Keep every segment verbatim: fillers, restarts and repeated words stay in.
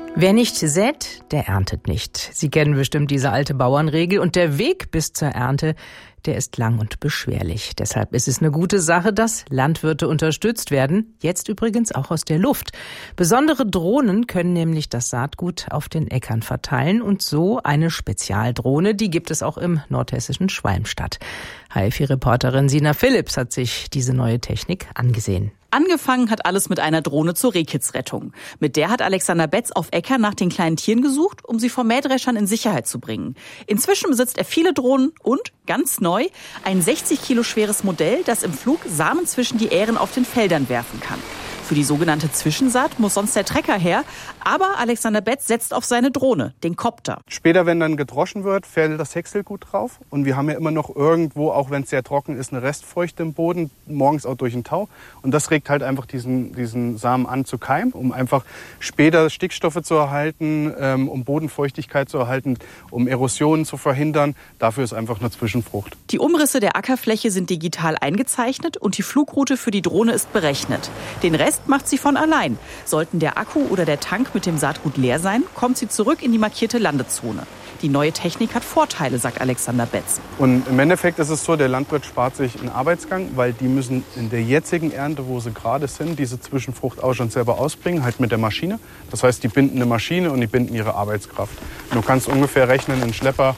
Wer nicht sät, der erntet nicht. Sie kennen bestimmt diese alte Bauernregel. Und der Weg bis zur Ernte, der ist lang und beschwerlich. Deshalb ist es eine gute Sache, dass Landwirte unterstützt werden. Jetzt übrigens auch aus der Luft. Besondere Drohnen können nämlich das Saatgut auf den Äckern verteilen. Und so eine Spezialdrohne, die gibt es auch im nordhessischen Schwalmstadt. H F I-Reporterin Sina Philipps hat sich diese neue Technik angesehen. Angefangen hat alles mit einer Drohne zur Rehkitzrettung. Mit der hat Alexander Betz auf Äckern nach den kleinen Tieren gesucht, um sie vor Mähdreschern in Sicherheit zu bringen. Inzwischen besitzt er viele Drohnen und, ganz neu, ein sechzig Kilo schweres Modell, das im Flug Samen zwischen die Ähren auf den Feldern werfen kann. Für die sogenannte Zwischensaat muss sonst der Trecker her, aber Alexander Betz setzt auf seine Drohne, den Copter. Später, wenn dann gedroschen wird, fällt das Häckselgut drauf. Und wir haben ja immer noch irgendwo, auch wenn es sehr trocken ist, eine Restfeuchte im Boden, morgens auch durch den Tau. Und das regt halt einfach diesen, diesen Samen an zu keimen, um einfach später Stickstoffe zu erhalten, ähm, um Bodenfeuchtigkeit zu erhalten, um Erosionen zu verhindern. Dafür ist einfach eine Zwischenfrucht. Die Umrisse der Ackerfläche sind digital eingezeichnet und die Flugroute für die Drohne ist berechnet. Den Rest macht sie von allein. Sollten der Akku oder der Tank mit dem Saatgut leer sein, kommt sie zurück in die markierte Landezone. Die neue Technik hat Vorteile, sagt Alexander Betz. Und im Endeffekt ist es so, der Landwirt spart sich einen Arbeitsgang, weil die müssen in der jetzigen Ernte, wo sie gerade sind, diese Zwischenfrucht auch schon selber ausbringen, halt mit der Maschine. Das heißt, die binden eine Maschine und die binden ihre Arbeitskraft. Und du kannst ungefähr rechnen, ein Schlepper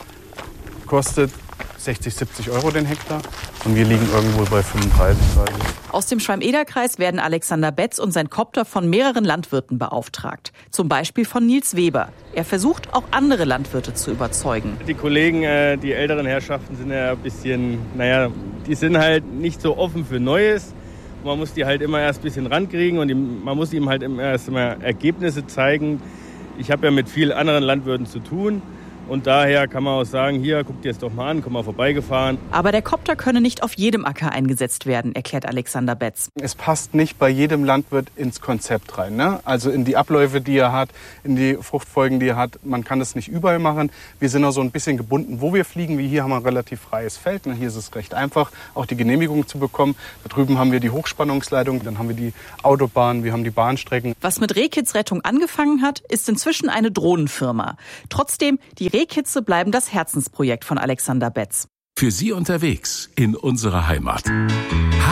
kostet sechzig, siebzig Euro den Hektar und wir liegen irgendwo bei fünfunddreißig. Aus dem Schwalm-Eder-Kreis werden Alexander Betz und sein Copter von mehreren Landwirten beauftragt. Zum Beispiel von Nils Weber. Er versucht, auch andere Landwirte zu überzeugen. Die Kollegen, die älteren Herrschaften sind ja ein bisschen, naja, die sind halt nicht so offen für Neues. Man muss die halt immer erst ein bisschen rankriegen und man muss ihm halt immer erst mal Ergebnisse zeigen. Ich habe ja mit vielen anderen Landwirten zu tun. Und daher kann man auch sagen, hier, guck dir es doch mal an, komm mal vorbeigefahren. Aber der Copter könne nicht auf jedem Acker eingesetzt werden, erklärt Alexander Betz. Es passt nicht bei jedem Landwirt ins Konzept rein, ne? Also in die Abläufe, die er hat, in die Fruchtfolgen, die er hat. Man kann das nicht überall machen. Wir sind auch so ein bisschen gebunden, wo wir fliegen. Wie hier haben wir ein relativ freies Feld. Ne? Hier ist es recht einfach, auch die Genehmigung zu bekommen. Da drüben haben wir die Hochspannungsleitung, dann haben wir die Autobahn, wir haben die Bahnstrecken. Was mit Rehkitzrettung angefangen hat, ist inzwischen eine Drohnenfirma. Trotzdem, die Rehkitze bleiben das Herzensprojekt von Alexander Betz. Für Sie unterwegs in unserer Heimat.